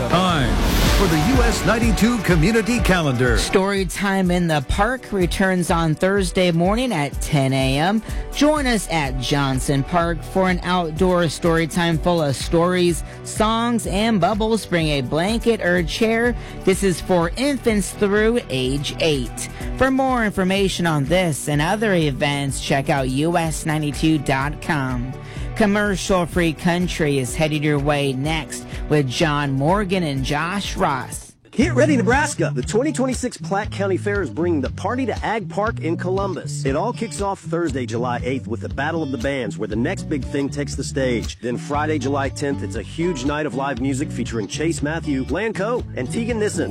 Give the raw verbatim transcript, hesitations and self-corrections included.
Time for the U S ninety-two Community Calendar. Storytime in the Park returns on Thursday morning at ten a.m. Join us at Johnson Park for an outdoor storytime full of stories, songs, and bubbles. Bring a blanket or chair. This is for infants through age eight. For more information on this and other events, check out U S ninety-two dot com. Commercial-free country is headed your way next with John Morgan and Josh Ross. Get ready, Nebraska! The twenty twenty-six Platte County Fair is bringing the party to Ag Park in Columbus. It all kicks off Thursday, July eighth with the Battle of the Bands, where the next big thing takes the stage. Then Friday, July tenth, it's a huge night of live music featuring Chase Matthew, Lanco, and Tegan Nissen.